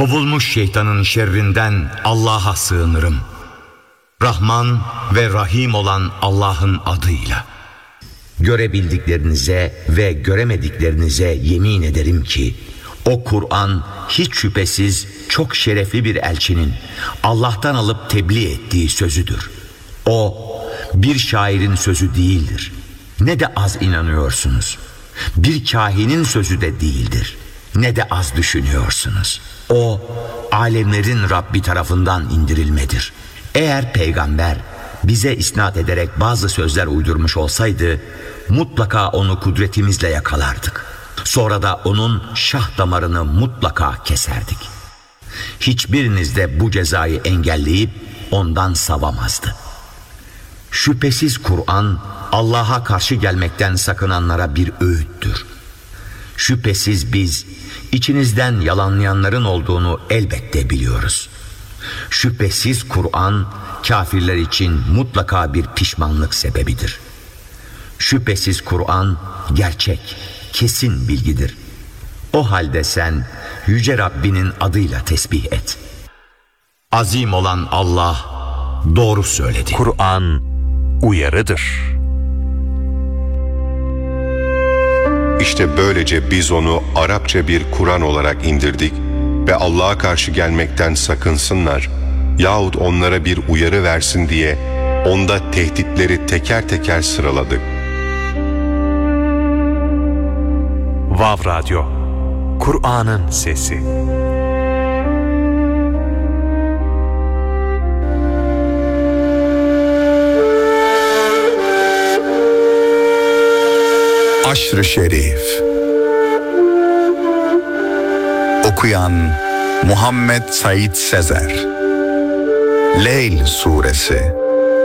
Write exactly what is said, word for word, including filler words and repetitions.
Kovulmuş şeytanın şerrinden Allah'a sığınırım. Rahman ve Rahim olan Allah'ın adıyla. Görebildiklerinize ve göremediklerinize yemin ederim ki o Kur'an hiç şüphesiz çok şerefli bir elçinin Allah'tan alıp tebliğ ettiği sözüdür. O bir şairin sözü değildir. Ne de az inanıyorsunuz. Bir kahinin sözü de değildir. Ne de az düşünüyorsunuz. O alemlerin Rabbi tarafından indirilmedir. Eğer peygamber bize isnat ederek bazı sözler uydurmuş olsaydı mutlaka onu kudretimizle yakalardık. Sonra da onun şah damarını mutlaka keserdik. Hiçbiriniz de bu cezayı engelleyip ondan savamazdı. Şüphesiz Kur'an Allah'a karşı gelmekten sakınanlara bir öğüttür. Şüphesiz biz içinizden yalanlayanların olduğunu elbette biliyoruz. Şüphesiz Kur'an kafirler için mutlaka bir pişmanlık sebebidir. Şüphesiz Kur'an gerçek, kesin bilgidir. O halde sen Yüce Rabbinin adıyla tesbih et. Azim olan Allah doğru söyledi. Kur'an uyarıdır. İşte böylece biz onu Arapça bir Kur'an olarak indirdik ve Allah'a karşı gelmekten sakınsınlar yahut onlara bir uyarı versin diye onda tehditleri teker teker sıraladık. Vav Radyo, Kur'an'ın sesi. Aşr-ı Şerif. Okuyan Muhammed Said Sezer. Leyl Suresi.